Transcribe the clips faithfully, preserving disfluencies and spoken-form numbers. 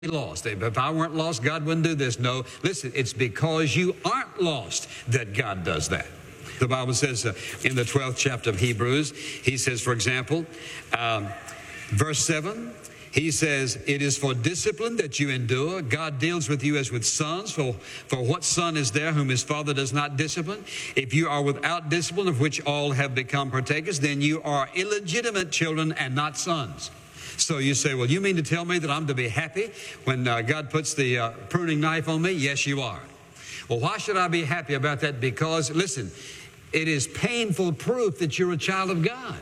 lost. If I weren't lost, God wouldn't do this. No, listen, it's because you aren't lost that God does that. The Bible says uh, in the twelfth chapter of Hebrews, he says, for example, um, verse seven, he says, it is for discipline that you endure. God deals with you as with sons. For, for what son is there whom his father does not discipline? If you are without discipline, of which all have become partakers, then you are illegitimate children and not sons. So you say, well, you mean to tell me that I'm to be happy when uh, God puts the uh, pruning knife on me? Yes, you are. Well, why should I be happy about that? Because, listen, it is painful proof that you're a child of God.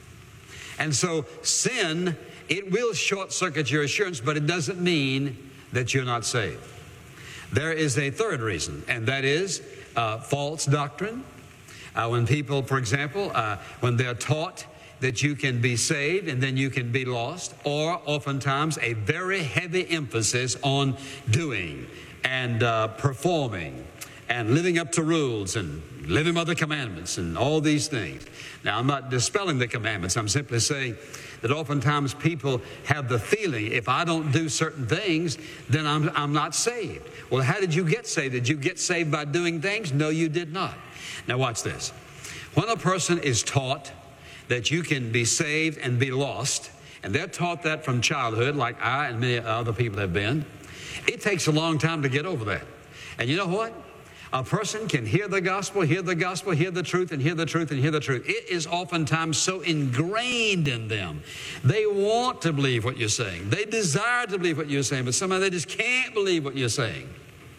And so sin, it will short-circuit your assurance, but it doesn't mean that you're not saved. There is a third reason, and that is uh, false doctrine. Uh, when people, for example, uh, when they're taught that you can be saved and then you can be lost, or oftentimes a very heavy emphasis on doing and uh, performing and living up to rules and living by the commandments and all these things. Now, I'm not dispelling the commandments. I'm simply saying that oftentimes people have the feeling, if I don't do certain things, then I'm, I'm not saved. Well, how did you get saved? Did you get saved by doing things? No, you did not. Now, watch this. When a person is taught that you can be saved and be lost, and they're taught that from childhood, like I and many other people have been, it takes a long time to get over that. And you know what? A person can hear the gospel, hear the gospel, hear the truth, and hear the truth, and hear the truth. It is oftentimes so ingrained in them. They want to believe what you're saying. They desire to believe what you're saying, but somehow they just can't believe what you're saying.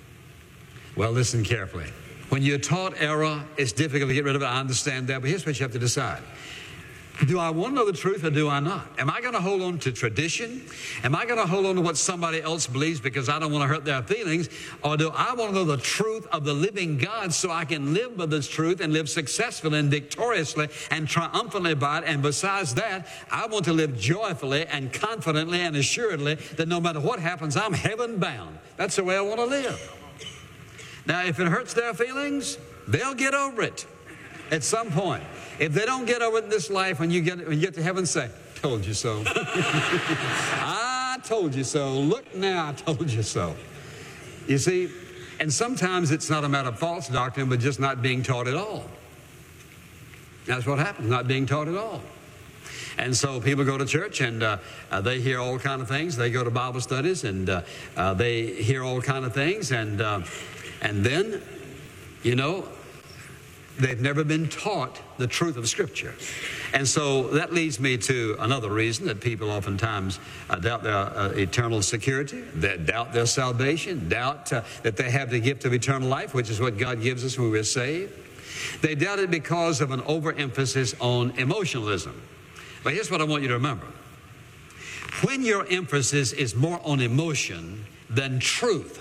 Well, listen carefully. When you're taught error, it's difficult to get rid of it. I understand that, but here's what you have to decide. Do I want to know the truth or do I not? Am I going to hold on to tradition? Am I going to hold on to what somebody else believes because I don't want to hurt their feelings? Or do I want to know the truth of the living God so I can live by this truth and live successfully and victoriously and triumphantly by it? And besides that, I want to live joyfully and confidently and assuredly that no matter what happens, I'm heaven bound. That's the way I want to live. Now, if it hurts their feelings, they'll get over it at some point. If they don't get over it in this life, when you get when you get to heaven, say, told you so. I told you so. Look now, I told you so. You see, and sometimes it's not a matter of false doctrine, but just not being taught at all. That's what happens, not being taught at all. And so people go to church and uh, uh, they hear all kind of things. They go to Bible studies and uh, uh, they hear all kind of things. And, uh, and then, you know, they've never been taught the truth of Scripture. And so that leads me to another reason that people oftentimes uh, doubt their uh, eternal security, that doubt their salvation, doubt uh, that they have the gift of eternal life, which is what God gives us when we're saved. They doubt it because of an overemphasis on emotionalism. But here's what I want you to remember. When your emphasis is more on emotion than truth,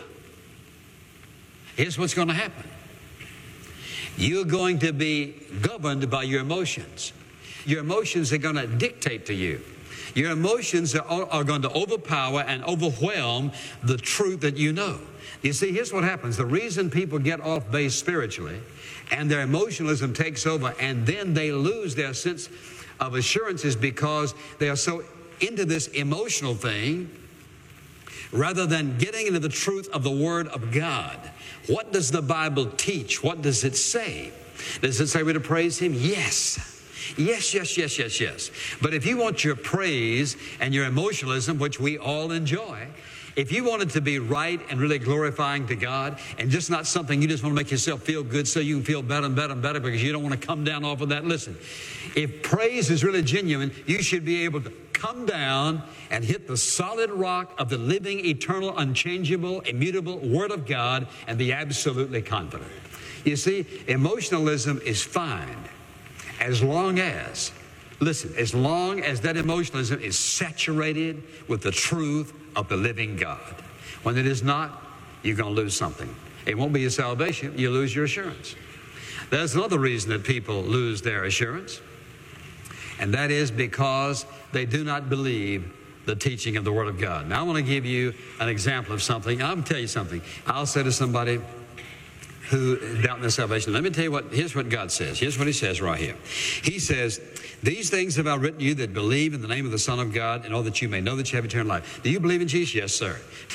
here's what's going to happen. You're going to be governed by your emotions. Your emotions are going to dictate to you. Your emotions are, are going to overpower and overwhelm the truth that you know. You see, here's what happens. The reason people get off base spiritually and their emotionalism takes over and then they lose their sense of assurance is because they are so into this emotional thing rather than getting into the truth of the Word of God. What does the Bible teach? What does it say? Does it say we're to praise Him? Yes. Yes, yes, yes, yes, yes. But if you want your praise and your emotionalism, which we all enjoy, if you want it to be right and really glorifying to God and just not something you just want to make yourself feel good so you can feel better and better and better because you don't want to come down off of that, listen, if praise is really genuine, you should be able to come down and hit the solid rock of the living, eternal, unchangeable, immutable Word of God and be absolutely confident. You see, emotionalism is fine as long as, listen, as long as that emotionalism is saturated with the truth of the living God. When it is not, you're going to lose something. It won't be your salvation. You lose your assurance. There's another reason that people lose their assurance, and that is because they do not believe the teaching of the Word of God. Now, I want to give you an example of something. I'll tell you something. I'll say to somebody, who doubt in their salvation. Let me tell you what, here's what God says. Here's what he says right here. He says, these things have I written to you that believe in the name of the Son of God, and all that you may know that you have eternal life. Do you believe in Jesus? Yes, sir.